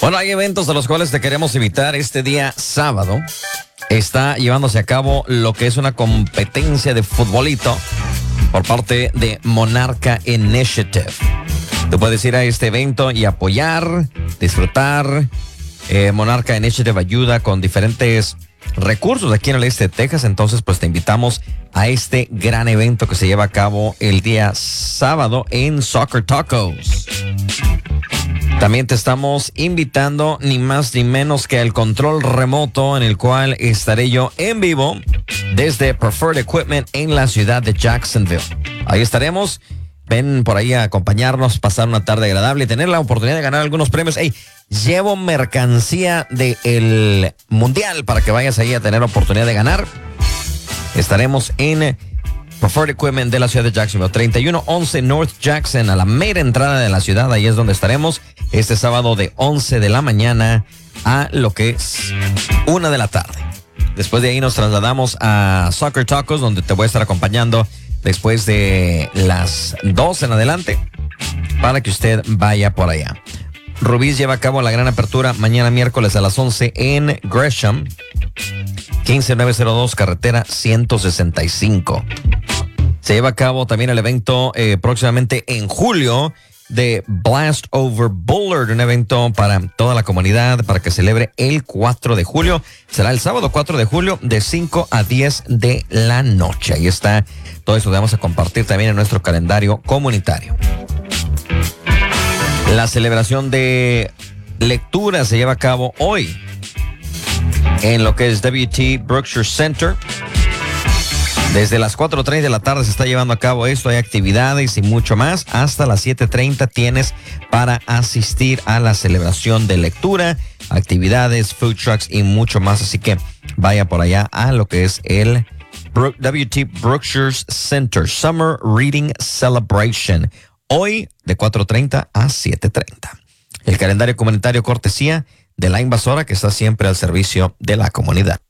Bueno, hay eventos de los cuales te queremos invitar. Este día sábado está llevándose a cabo lo que es una competencia de futbolito por parte de Monarca Initiative. Tú puedes ir a este evento y apoyar, disfrutar. Monarca Initiative ayuda con diferentes recursos aquí en el este de Texas. Entonces, pues te invitamos a este gran evento que se lleva a cabo el día sábado en Soccer Tacos. También te estamos invitando ni más ni menos que al control remoto, en el cual estaré yo en vivo desde Preferred Equipment en la ciudad de Jacksonville. Ahí estaremos. Ven por ahí a acompañarnos, pasar una tarde agradable y tener la oportunidad de ganar algunos premios. Hey, llevo mercancía del Mundial para que vayas ahí a tener la oportunidad de ganar. Estaremos en Preferred Equipment de la ciudad de Jacksonville, 3111 North Jackson, a la mera entrada de la ciudad. Ahí es donde estaremos este sábado de 11 de la mañana a lo que es 1 de la tarde. Después de ahí nos trasladamos a Soccer Tacos, donde te voy a estar acompañando después de las 2 en adelante para que usted vaya por allá. Rubí's lleva a cabo la gran apertura mañana miércoles a las 11 en Gresham, 15902 carretera 165. Se lleva a cabo también el evento próximamente en julio de Blast Over Bullard, un evento para toda la comunidad para que celebre el 4 de julio. Será el sábado 4 de julio de 5 a 10 de la noche. Ahí está todo eso que vamos a compartir también en nuestro calendario comunitario. La celebración de lectura se lleva a cabo hoy en lo que es WT Brookshire Center. Desde las 4:30 de la tarde se está llevando a cabo esto. Hay actividades y mucho más. Hasta las 7:30 tienes para asistir a la celebración de lectura, actividades, food trucks y mucho más. Así que vaya por allá a lo que es el WT Brookshire Center Summer Reading Celebration. Hoy de 4:30 a 7:30. El calendario comunitario cortesía de La Invasora, que está siempre al servicio de la comunidad.